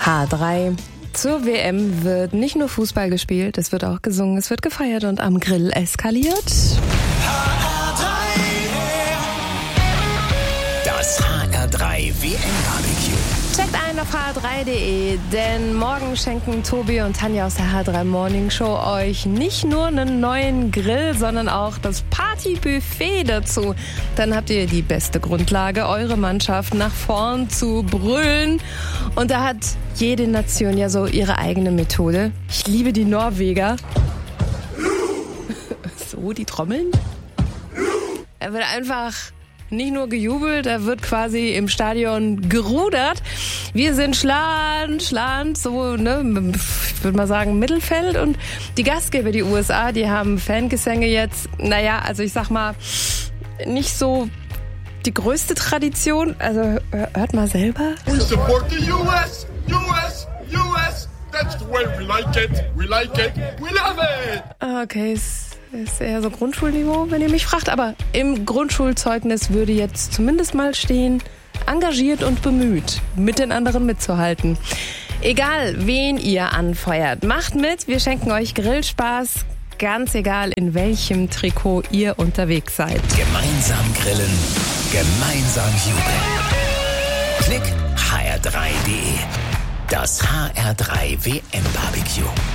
H3. Zur WM wird nicht nur Fußball gespielt, es wird auch gesungen, es wird gefeiert und am Grill eskaliert. Das HR3 WM-Barbecue. Checkt ein auf hr3.de, denn morgen schenken Tobi und Tanja aus der H3 Morning Show euch nicht nur einen neuen Grill, sondern auch das Partybuffet dazu. Dann habt ihr die beste Grundlage, eure Mannschaft nach vorn zu brüllen. Und da hat jede Nation ja so ihre eigene Methode. Ich liebe die Norweger. So, die Trommeln. Er wird einfach nicht nur gejubelt, er wird quasi im Stadion gerudert. Wir sind schland, so, ne, ich würde mal sagen Mittelfeld. Und die Gastgeber, die USA, die haben Fangesänge jetzt, naja, also ich sag mal, nicht so die größte Tradition. Also hört mal selber. We support the US, US, US. That's the way we like it, we love it. Okay, ist eher so Grundschulniveau, wenn ihr mich fragt. Aber im Grundschulzeugnis würde jetzt zumindest mal stehen, engagiert und bemüht, mit den anderen mitzuhalten. Egal, wen ihr anfeuert, macht mit. Wir schenken euch Grillspaß, ganz egal, in welchem Trikot ihr unterwegs seid. Gemeinsam grillen, gemeinsam jubeln. Klick hr3.de. Das HR3 WM-Barbecue.